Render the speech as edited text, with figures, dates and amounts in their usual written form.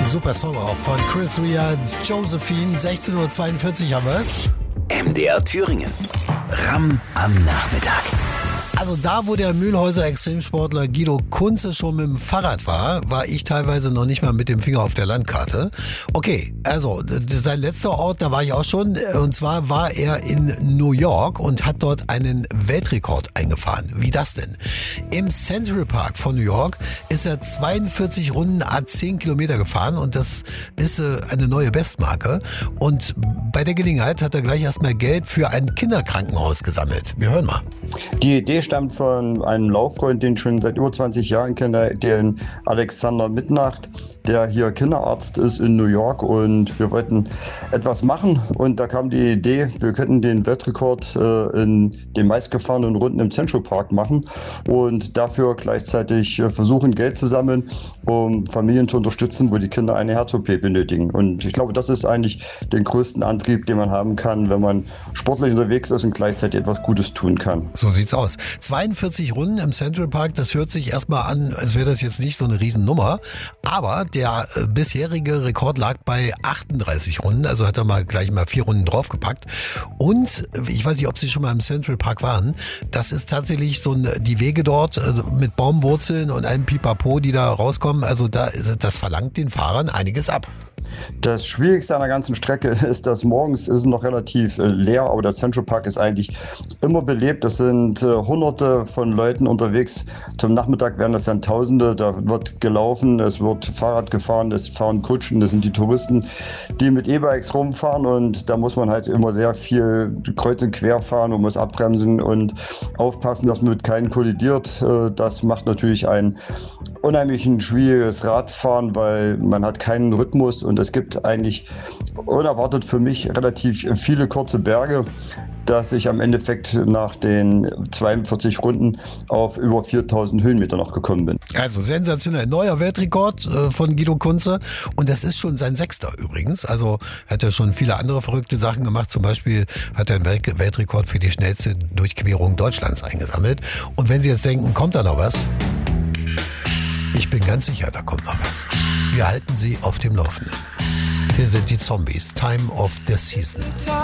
Super Song auch von Chris Rea, Josephine. 16.42 Uhr haben wir es. MDR Thüringen. Ramm am Nachmittag. Also da, wo der Mühlhäuser Extremsportler Guido Kunze schon mit dem Fahrrad war ich teilweise noch nicht mal mit dem Finger auf der Landkarte. Okay, also sein letzter Ort, da war ich auch schon. Und zwar war er in New York und hat dort einen Weltrekord eingefahren. Wie das denn? Im Central Park von New York ist er 42 Runden à 10 Kilometer gefahren und das ist eine neue Bestmarke. Und bei der Gelegenheit hat er gleich erstmal Geld für ein Kinderkrankenhaus gesammelt. Wir hören mal. Die Idee stammt von einem Lauffreund, den ich schon seit über 20 Jahren kenne, den Alexander Mitnacht, der hier Kinderarzt ist in New York, und wir wollten etwas machen und da kam die Idee, wir könnten den Weltrekord in den meistgefahrenen Runden im Central Park machen und dafür gleichzeitig versuchen, Geld zu sammeln, um Familien zu unterstützen, wo die Kinder eine Herz-OP benötigen. Und ich glaube, das ist eigentlich den größten Antrieb, den man haben kann, wenn man sportlich unterwegs ist und gleichzeitig etwas Gutes tun kann. So sieht's aus. 42 Runden im Central Park, das hört sich erstmal an, als wäre das jetzt nicht so eine Riesennummer. Aber der bisherige Rekord lag bei 38 Runden, also hat er gleich mal 4 Runden draufgepackt. Und ich weiß nicht, ob Sie schon mal im Central Park waren, das ist tatsächlich so die Wege dort mit Baumwurzeln und einem Pipapo, die da rauskommen. Also das verlangt den Fahrern einiges ab. Das Schwierigste an der ganzen Strecke ist, dass morgens ist es noch relativ leer, aber der Central Park ist eigentlich immer belebt. Es sind Hunderte von Leuten unterwegs. Zum Nachmittag werden das dann Tausende. Da wird gelaufen, es wird Fahrrad gefahren, es fahren Kutschen, das sind die Touristen, die mit E-Bikes rumfahren, und da muss man halt immer sehr viel kreuz und quer fahren und muss abbremsen und aufpassen, dass man mit keinen kollidiert. Das macht natürlich ein unheimlich ein schwieriges Radfahren, weil man hat keinen Rhythmus und es gibt eigentlich unerwartet für mich relativ viele kurze Berge, dass ich am Endeffekt nach den 42 Runden auf über 4000 Höhenmeter noch gekommen bin. Also sensationell. Neuer Weltrekord von Guido Kunze, und das ist schon sein 6. übrigens. Also hat er schon viele andere verrückte Sachen gemacht. Zum Beispiel hat er einen Weltrekord für die schnellste Durchquerung Deutschlands eingesammelt. Und wenn Sie jetzt denken, kommt da noch was? Ich bin ganz sicher, da kommt noch was. Wir halten Sie auf dem Laufenden. Hier sind die Zombies. Time of the Season.